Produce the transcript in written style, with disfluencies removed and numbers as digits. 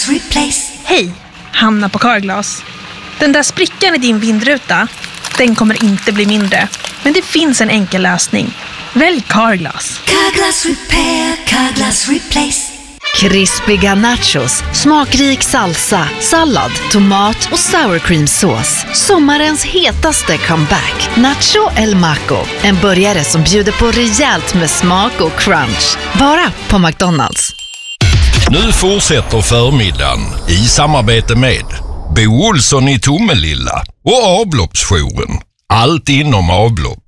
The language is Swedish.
Carglass Replace. Hej, Hanna på Carglass. Den där sprickan i din vindruta, den kommer inte bli mindre. Men det finns en enkel lösning. Välj Carglass. Carglass Repair, Carglass Replace. Krispiga nachos, smakrik salsa, sallad, tomat och sour cream-sås. Sommarens hetaste comeback. Nacho El Maco. En burgare som bjuder på rejält med smak och crunch. Bara på McDonald's. Nu fortsätter förmiddagen i samarbete med Bo Olsson i Tomelilla och avloppsjouren. Allt inom avlopp.